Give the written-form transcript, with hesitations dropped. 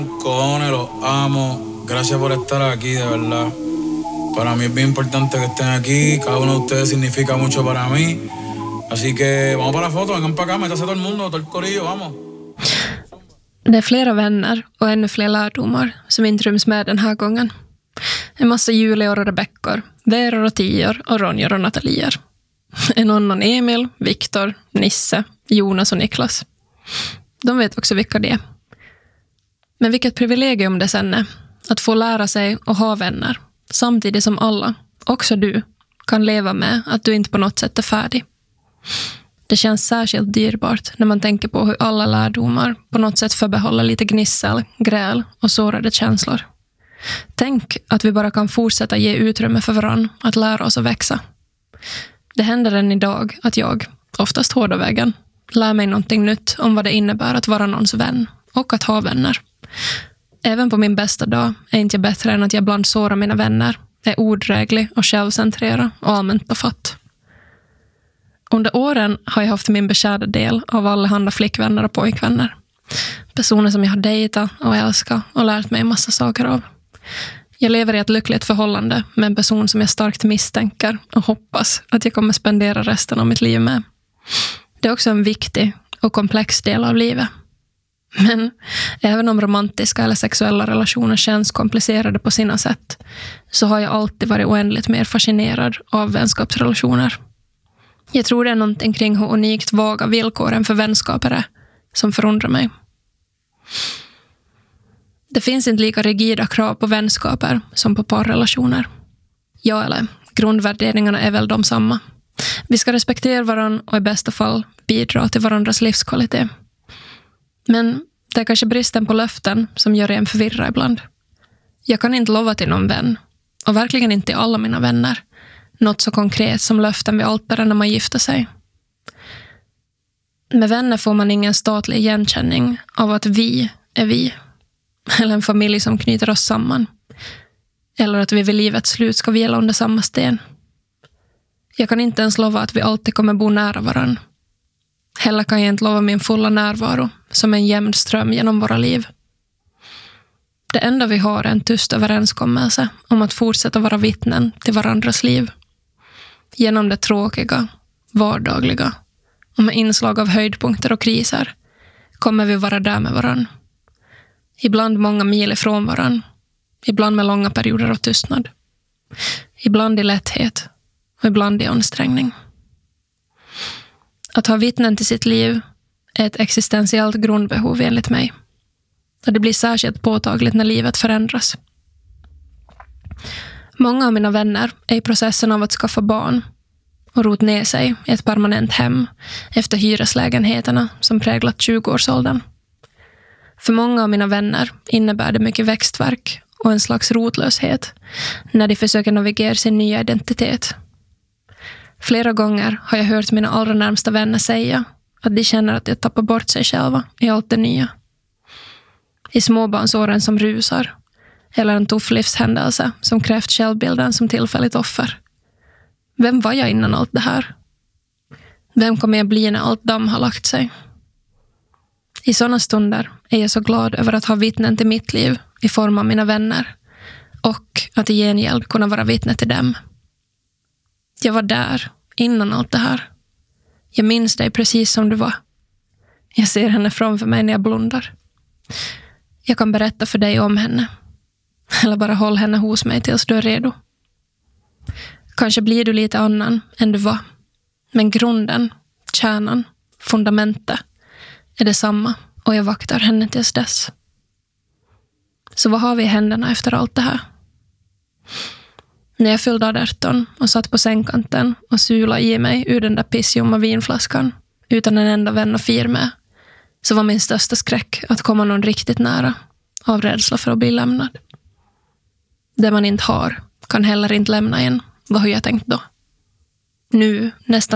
Cojones, los amo. Gracias por estar aquí, de verdad. Para mí es bien importante que estén aquí. Cada uno de ustedes significa mucho para mí. Así que vamos para la foto, vengan para acá, métase todo el mundo, todo el corillo, vamos. Det är flera vänner och ännu fler lärdomar som inte ryms med den här gången. En massa Julior och Rebeckor, Veror och Tior och Ronjor och Natalier. En annan Emil, Viktor, Nisse, Jonas och Niklas. De vet också vilka det är. Men vilket privilegium det sen är att få lära sig och ha vänner samtidigt som alla, också du, kan leva med att du inte på något sätt är färdig. Det känns särskilt dyrbart när man tänker på hur alla lärdomar på något sätt förbehåller lite gnissel, gräl och sårade känslor. Tänk att vi bara kan fortsätta ge utrymme för varann att lära oss att växa. Det händer än idag att jag, oftast hårda vägen, lär mig någonting nytt om vad det innebär att vara någons vän och att ha vänner. Även på min bästa dag är inte jag bättre än att jag ibland sårar mina vänner, är ordräglig och självcentrerad och allmänt befatt. Under åren har jag haft min beskärda del av allehanda flickvänner och pojkvänner. Personer som jag har dejtat och älskat och lärt mig en massa saker av. Jag lever i ett lyckligt förhållande med en person som jag starkt misstänker och hoppas att jag kommer spendera resten av mitt liv med. Det är också en viktig och komplex del av livet. Men även om romantiska eller sexuella relationer känns komplicerade på sina sätt så har jag alltid varit oändligt mer fascinerad av vänskapsrelationer. Jag tror det är någonting kring hur unikt vaga villkoren för vänskaper är som förundrar mig. Det finns inte lika rigida krav på vänskaper som på parrelationer. Ja, eller grundvärderingarna är väl de samma. Vi ska respektera varandra och i bästa fall bidra till varandras livskvalitet. Men det är kanske bristen på löften som gör en förvirrad ibland. Jag kan inte lova till någon vän, och verkligen inte till alla mina vänner, något så konkret som löften vid altaret när man gifter sig. Med vänner får man ingen statlig igenkänning av att vi är vi. Eller en familj som knyter oss samman. Eller att vi vid livets slut ska vila under samma sten. Jag kan inte ens lova att vi alltid kommer bo nära varann. Heller kan jag inte lova min fulla närvaro som en jämn ström genom våra liv. Det enda vi har är en tyst överenskommelse om att fortsätta vara vittnen till varandras liv. Genom det tråkiga, vardagliga och med inslag av höjdpunkter och kriser kommer vi vara där med varann. Ibland många mil ifrån varann. Ibland med långa perioder av tystnad. Ibland i lätthet och ibland i ansträngning. Att ha vittnen till sitt liv är ett existentiellt grundbehov enligt mig. Och det blir särskilt påtagligt när livet förändras. Många av mina vänner är i processen av att skaffa barn och rot ner sig i ett permanent hem efter hyreslägenheterna som präglat 20-årsåldern. För många av mina vänner innebär det mycket växtverk och en slags rotlöshet när de försöker navigera sin nya identitet. Flera gånger har jag hört mina allra närmsta vänner säga att de känner att de tappar bort sig själva i allt det nya. I småbarnsåren som rusar, eller en tuff livshändelse som krävt självbilden som tillfälligt offer. Vem var jag innan allt det här? Vem kommer jag bli när allt damm har lagt sig? I sådana stunder är jag så glad över att ha vittnen till mitt liv i form av mina vänner och att i gengäld kunna vara vittne till dem. Jag var där innan allt det här. Jag minns dig precis som du var. Jag ser henne framför mig när jag blundar. Jag kan berätta för dig om henne. Eller bara håll henne hos mig tills du är redo. Kanske blir du lite annan än du var. Men grunden, kärnan, fundamentet är detsamma och jag vaktar henne tills dess. Så vad har vi i händerna efter allt det här? När jag fyllde 18 och satt på sängkanten och sula i mig ur den där pissjumma vinflaskan utan en enda vän att fira med, så var min största skräck att komma någon riktigt nära av rädsla för att bli lämnad. Det man inte har kan heller inte lämna en, var hur jag tänkt då. Nu, nästan